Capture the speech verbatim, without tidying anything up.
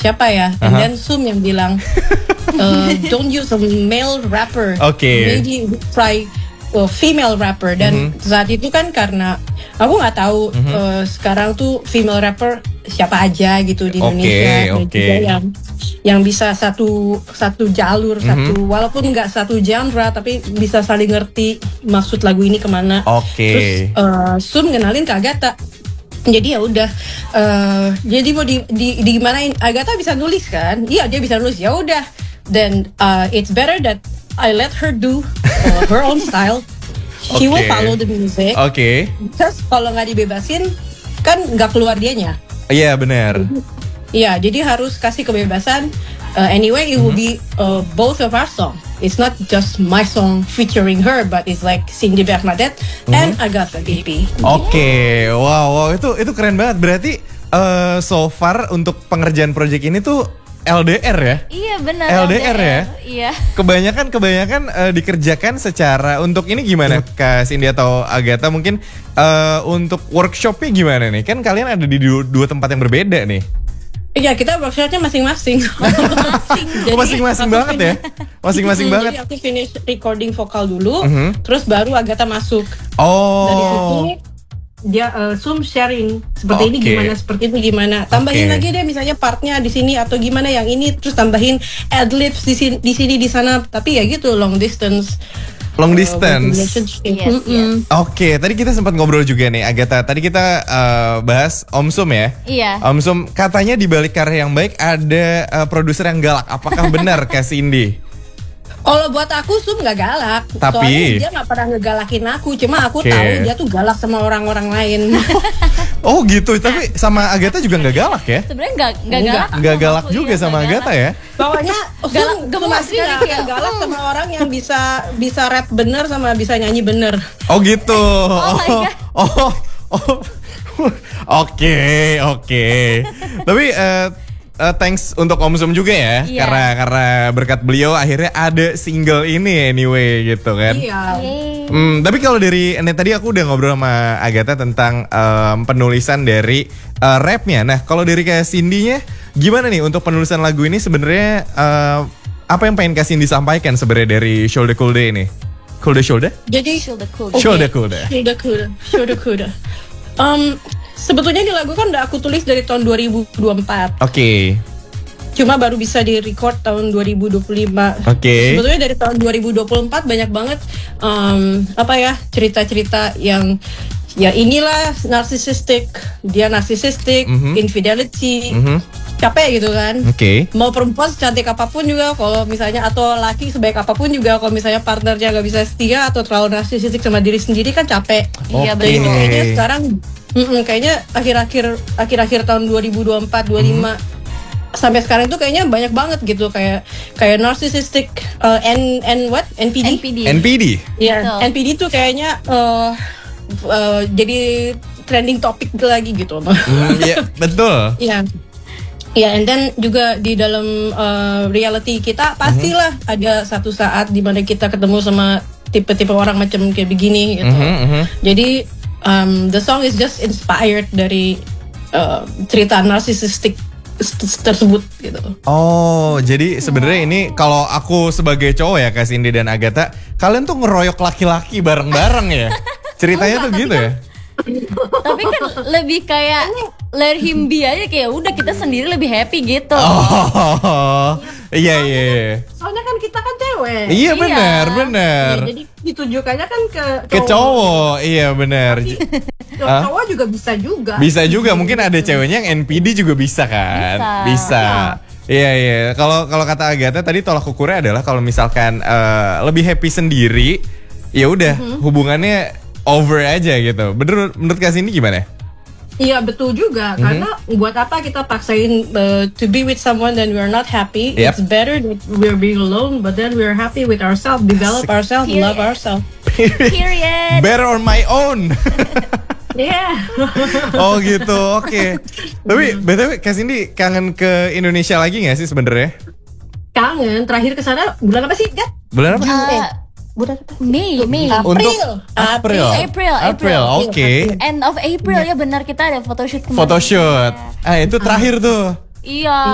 siapa ya? And Aha. then Sum yang bilang uh, don't use a male rapper. Oke. Maybe try uh, female rapper. Dan Mhm. saat itu kan karena aku nggak tahu Mhm. uh, sekarang tuh female rapper siapa aja gitu di Oke, Indonesia. Dan oke. juga yang yang bisa satu satu jalur Mhm. satu walaupun nggak satu genre tapi bisa saling ngerti maksud lagu ini kemana. Oke. Terus uh, Sum kenalin ke Agatha. Jadi ya udah, uh, jadi mau di, di, di gimanain? Agatha bisa nulis kan? Iya dia bisa nulis. Ya udah, then uh, it's better that I let her do uh, her own style. She will Oke. follow the music. Oke. Terus kalau nggak dibebasin, kan nggak keluar dianya. Iya benar. Iya, jadi harus kasih kebebasan. Uh, anyway, it will be uh, both of our song. It's not just my song featuring her, but it's like Cindy Bernadette and Agatha baby. Oke, wow, wow, itu itu keren banget. Berarti eh, so far untuk pengerjaan project ini tuh L D R ya? Iya benar. L D R ya? Iya. Kebanyakan kebanyakan eh, dikerjakan secara untuk ini gimana Kak Cindy atau Agatha mungkin eh, untuk workshopnya gimana nih? Kan kalian ada di dua, dua tempat yang berbeda nih. Iya, kita workshopnya masing-masing. Oh, masing-masing aku banget ya? Masing-masing Hmm, banget. Jadi aku finish recording vokal dulu, Mhm. terus baru Agatha masuk. Oh. Dari situ dia uh, Zoom sharing seperti ini Oke. gimana, seperti itu gimana. Tambahin Oke. lagi deh misalnya partnya di sini atau gimana yang ini, terus tambahin adlibs di sini, di sini di sana. Tapi ya gitu long distance. Long uh, distance. relationship. Yes, Mm-mm. Oke, tadi kita sempat ngobrol juga nih Agatha. Tadi kita eh, bahas Om Sum ya. Iya. Om Sum katanya di balik karya yang baik ada eh, produser yang galak. Apakah benar Kak Cindy? Kalau buat aku Sum nggak galak, Tapi- soalnya dia nggak pernah ngegalakin aku. Cuma aku Oke. tahu dia tuh galak sama orang-orang lain. Oh gitu, tapi sama Agatha juga nggak galak ya? Sebenarnya nggak nggak Enggak. galak. Nggak sama galak aku, juga iya, sama nggak Agatha galak. ya? Pokoknya Galak, Sum gemes pasti sekali nggak kayak, galak hmm. sama orang yang bisa bisa rap bener sama bisa nyanyi bener. Oh gitu. Oh my Oh, God. oh, oh. Oke, oke. Tapi eh, eh, thanks untuk Om Sum juga ya, Iya. karena karena berkat beliau akhirnya ada single ini anyway gitu kan. Iya. Yeay. Hmm, tapi kalau dari ini tadi aku udah ngobrol sama Agatha tentang em, penulisan dari eh, rapnya. Nah, kalau dari Kak Cindy-nya gimana nih untuk penulisan lagu ini sebenarnya eh, apa yang pengen Kak Cindy sampaikan sebenarnya dari Shoulder Cool Day ini? Cool Day Shoulder? Jadi Shoulder cool. Oke. Shoulder Cool Day. Shoulder kuda, shoulder kuda. Um, sebetulnya di lagu kan udah aku tulis dari tahun dua ribu dua puluh empat. Oke. Cuma baru bisa di record tahun dua ribu dua puluh lima. Oke. Sebetulnya dari tahun dua ribu dua puluh empat banyak banget um, apa ya cerita-cerita yang ya inilah narcissistic, dia narcissistic, Mhm. infidelity, Mhm. capek gitu kan. Oke. Mau perempuan secantik apapun juga kalau misalnya atau laki sebaik apapun juga kalau misalnya partnernya nggak bisa setia atau terlalu narsisistik sama diri sendiri kan capek. Iya, Oke. Jadi betul. kayaknya sekarang mm-mm, kayaknya akhir-akhir akhir-akhir tahun dua ribu dua puluh empat dua puluh lima sampai sekarang itu kayaknya banyak banget gitu kayak kayak narcissistic uh, N N what N P D. N P D. N P D. Iya, Betul. N P D tuh kayaknya uh, uh, jadi trending topik lagi gitu. Hmm, iya, betul. Iya. Ya, and then juga di dalam uh, reality kita pastilah ada satu saat di mana kita ketemu sama tipe-tipe orang macam kayak begini gitu. Mhm, mhm. Jadi um, the song is just inspired dari uh, cerita narsisistik s- tersebut gitu. Oh, jadi sebenarnya ini kalau aku sebagai cowok ya Kak Cindy dan Agatha, kalian tuh ngeroyok laki-laki bareng-bareng ya? Ceritanya tuh gitu ya? Tapi kan lebih kayak let him be aja kayak udah kita sendiri lebih happy gitu. Oh, iya iya. iya. Soalnya kan kita kan cewek. Iya Iya. benar benar. Ya, jadi ditujukannya kan ke Ke cowok, iya benar. Cowok, cowok juga bisa juga. Bisa juga, mungkin ada ceweknya yang N P D juga bisa kan? Bisa. Bisa. Iya iya. Kalau kalau kata Agatha tadi tolak ukurnya adalah kalau misalkan eh, lebih happy sendiri, ya udah hubungannya over aja gitu. Bener menurut Kak Cindy gimana? Iya betul juga karena buat apa kita paksain uh, to be with someone then we're not happy. Yep. It's better that we're being alone but then we're happy with ourselves, develop ourselves, Period. love ourselves. Period. Better on my own. Yeah. Oh gitu, oke. Tapi B T W Kak Cindy kangen ke Indonesia lagi nggak sih sebenarnya? Kangen. Terakhir ke sana bulan apa sih? Gat? Bulan apa? Uh, Bulan apa? Mei, Mei. Untuk April. April. April, April, April. oke. End of April ya benar kita ada photoshoot kemarin. Photoshoot. Ah itu terakhir tuh. Iya.